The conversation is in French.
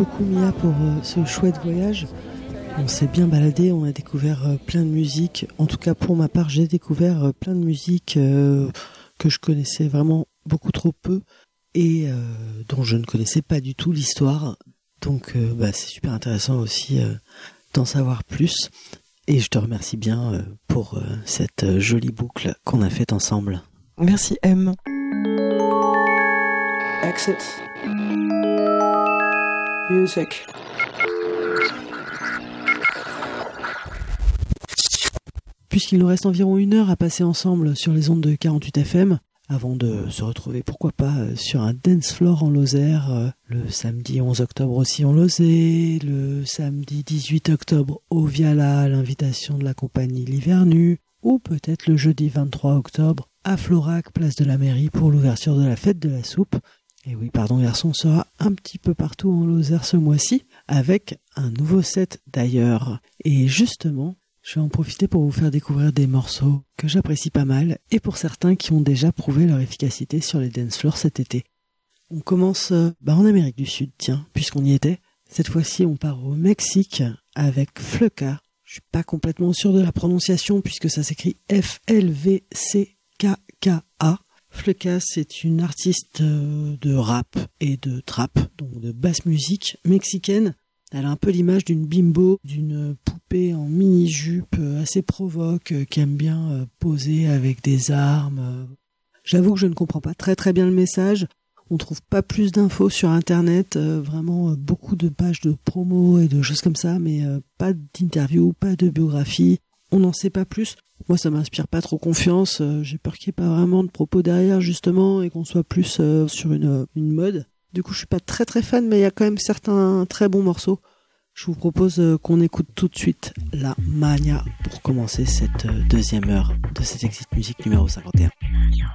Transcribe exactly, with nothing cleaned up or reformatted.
beaucoup Mia pour euh, ce chouette voyage. On s'est bien baladé, on a découvert euh, plein de musiques. En tout cas, pour ma part, j'ai découvert euh, plein de musiques euh, que je connaissais vraiment beaucoup trop peu et euh, dont je ne connaissais pas du tout l'histoire. Donc, euh, bah, c'est super intéressant aussi euh, d'en savoir plus. Et je te remercie bien euh, pour euh, cette euh, jolie boucle qu'on a faite ensemble. Merci M. Exit. Music. Puisqu'il nous reste environ une heure à passer ensemble sur les ondes de quarante-huit F M, avant de se retrouver, pourquoi pas, sur un dance floor en Lozère, le samedi onze octobre aussi en Lozère, le samedi dix-huit octobre au Viala, à l'invitation de la compagnie L'Hiver Nu, ou peut-être le jeudi vingt-trois octobre à Florac, place de la mairie, pour l'ouverture de la fête de la soupe. Et oui, pardon garçon, on sera un petit peu partout en Lozère ce mois-ci, avec un nouveau set d'ailleurs. Et justement, je vais en profiter pour vous faire découvrir des morceaux que j'apprécie pas mal, et pour certains qui ont déjà prouvé leur efficacité sur les dance floors cet été. On commence euh, bah en Amérique du Sud, tiens, puisqu'on y était. Cette fois-ci, on part au Mexique avec Fleka. Je suis pas complètement sûr de la prononciation, puisque ça s'écrit F L V C K K A. Fleka, c'est une artiste de rap et de trap, donc de basse musique mexicaine. Elle a un peu l'image d'une bimbo, d'une poupée en mini-jupe assez provoque, qui aime bien poser avec des armes. J'avoue que je ne comprends pas très très bien le message. On trouve pas plus d'infos sur internet, vraiment beaucoup de pages de promo et de choses comme ça, mais pas d'interview, pas de biographie. On n'en sait pas plus. Moi, ça m'inspire pas trop confiance. J'ai peur qu'il n'y ait pas vraiment de propos derrière, justement, et qu'on soit plus euh, sur une, une mode. Du coup, je suis pas très très fan, mais il y a quand même certains très bons morceaux. Je vous propose euh, qu'on écoute tout de suite La Mania pour commencer cette euh, deuxième heure de cette Exit Music numéro cinquante et un.